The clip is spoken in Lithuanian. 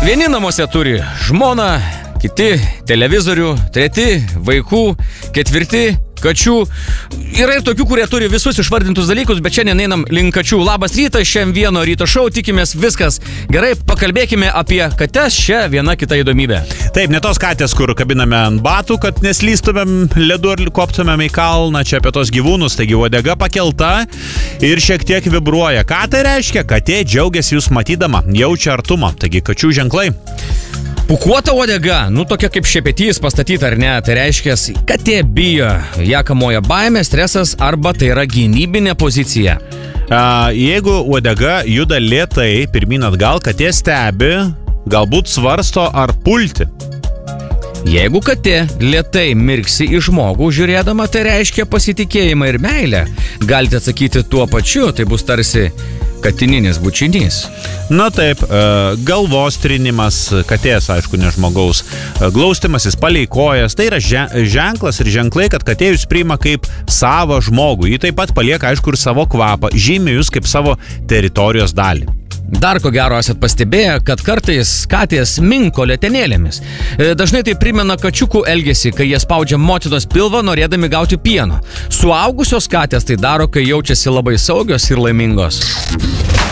Vieni namuose turi žmoną, kiti televizorių, treti vaikų, ketvirti kačių. Yra ir tokių, kurie turi visus išvardintus dalykus, bet šiandien einam link kačių. Labas rytas, šiandien vieno ryto šou, tikimės viskas gerai. Pakalbėkime apie kates, čia viena kita įdomybė. Taip, ne tos katės, kur kabiname ant batų, kad neslystumėm ledu ar koptumėm į kalną, čia apie tos gyvūnus, taigi uodega pakelta ir šiek tiek vibruoja. Ką tai reiškia? Katė džiaugiasi jūs matydama, jaučia artumą, taigi kačių ženklai. Pūkuota uodega, tokia kaip šepetys pastatyta ar ne, tai reiškia, katė bijo, ją kamuoja baimė, stresas arba tai yra gynybinė pozicija. Jeigu uodega juda lėtai, pirmyn atgal, katė stebi, galbūt svarsto ar pulti. Jeigu katė lėtai mirksi į žmogų žiūrėdama, tai reiškia pasitikėjimą ir meilę. Galite atsakyti tuo pačiu, tai bus tarsi katininis bučinys. Na taip, galvos trinimas, katės, aišku, ne žmogaus, glaustimasis palei kojas, tai yra ženklas ir ženklai, kad katė jūs priima kaip savo žmogų. Ji taip pat palieka, aišku, ir savo kvapą, žymi jūs kaip savo teritorijos dalį. Dar ko gero esat pastebėję, kad kartais katės minko letenėlėmis. Dažnai tai primena kačiukų elgesį, kai jie spaudžia motinos pilvą norėdami gauti pieno. Suaugusios katės tai daro, kai jaučiasi labai saugios ir laimingos.